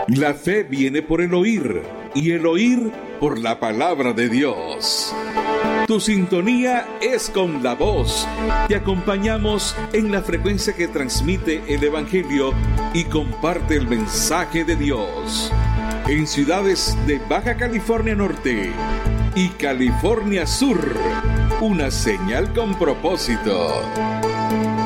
La fe viene por el oír, y el oír por la palabra de Dios. Tu sintonía es con la voz. Te acompañamos en la frecuencia que transmite el Evangelio y comparte el mensaje de Dios. En ciudades de Baja California Norte y California Sur, una señal con propósito.